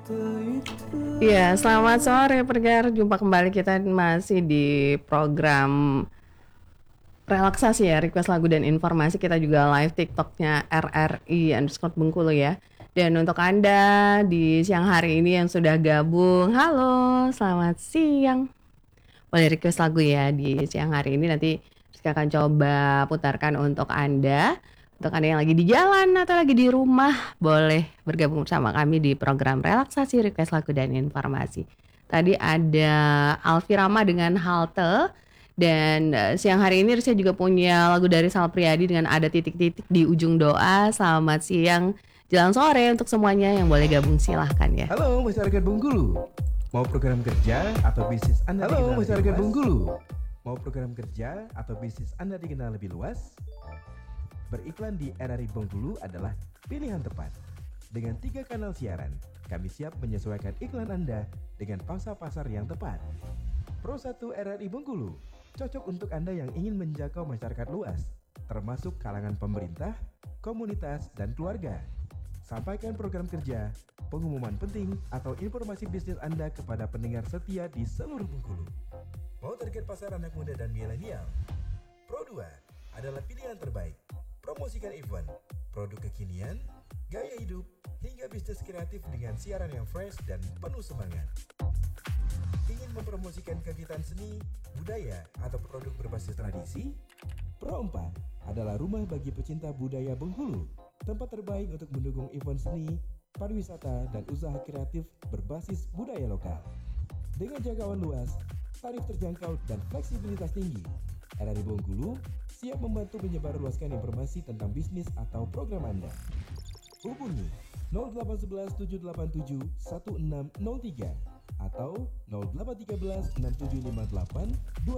Iya, selamat sore pendengar. Jumpa kembali kita masih di program relaksasi ya, request lagu dan informasi. Kita juga live TikToknya RRI_Bengkulu ya. Dan untuk Anda di siang hari ini yang sudah gabung, halo, selamat siang. Boleh request lagu ya di siang hari ini, nanti Rizky akan coba putarkan untuk Anda. Untuk Anda yang lagi di jalan atau lagi di rumah, boleh bergabung bersama kami di program relaksasi request lagu dan informasi. Tadi ada Alfi Rama dengan Halte. Dan siang hari ini Rizky juga punya lagu dari Sal Priadi dengan ada titik-titik di ujung doa. Selamat siang, jelang sore untuk semuanya yang boleh gabung, silahkan ya. Halo masyarakat Bengkulu, mau program kerja atau bisnis Anda dikenal masyarakat Bengkulu, mau program kerja atau bisnis Anda dikenal lebih luas? Beriklan di RRI Bengkulu adalah pilihan tepat. Dengan 3 kanal siaran, kami siap menyesuaikan iklan Anda dengan pangsa pasar yang tepat. Pro 1 RRI Bengkulu cocok untuk Anda yang ingin menjangkau masyarakat luas, termasuk kalangan pemerintah, komunitas, dan keluarga. Sampaikan program kerja, pengumuman penting, atau informasi bisnis Anda kepada pendengar setia di seluruh Bengkulu. Mau target pasar anak muda dan milenial? Pro 2 adalah pilihan terbaik. Promosikan event, produk kekinian, gaya hidup, hingga bisnis kreatif dengan siaran yang fresh dan penuh semangat. Ingin mempromosikan kegiatan seni, budaya, atau produk berbasis tradisi? Pro 4 adalah rumah bagi pecinta budaya Bengkulu, tempat terbaik untuk mendukung event seni, pariwisata, dan usaha kreatif berbasis budaya lokal. Dengan jangkauan luas, tarif terjangkau, dan fleksibilitas tinggi, RRI Bengkulu siap membantu menyebarluaskan informasi tentang bisnis atau program Anda. Hubungi 0811 787 1603 atau 0813 6758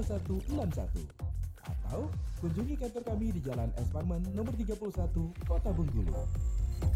2161 atau kunjungi kantor kami di Jalan Es Parman nomor 31, Kota Bengkulu.